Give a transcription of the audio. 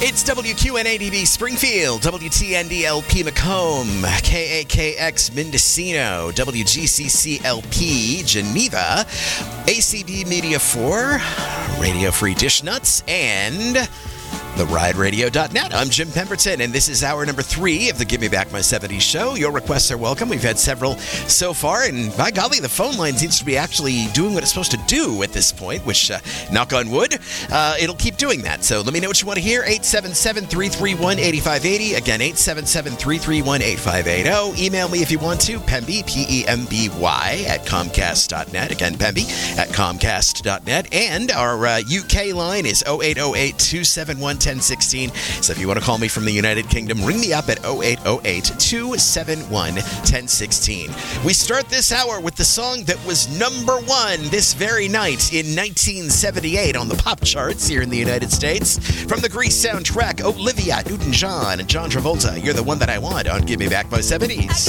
It's WQNADB Springfield, WTNDLP Macomb, KAKX Mendocino, WGCCLP Geneva, ACB Media 4, Radio Free Dish Nuts, and TheRideRadio.net. I'm Jim Pemberton, and this is hour number 3 of the Give Me Back My 70s show. Your requests are welcome. We've had several so far, and by golly, the phone line seems to be actually doing what it's supposed to do at this point, which, knock on wood, it'll keep doing that. So let me know what you want to hear. 877-331-8580. Again, 877-331-8580. Email me if you want to, Pemby, P-E-M-B-Y, at Comcast.net. Again, Pemby at Comcast.net. And our UK line is 0808-271-1016. So if you want to call me from the United Kingdom, ring me up at 0808-271-1016. We start this hour with the song that was number 1 this very night in 1978 on the pop charts here in the United States. From the Grease soundtrack, Olivia Newton-John and John Travolta, You're the One That I Want on Give Me Back My 70s.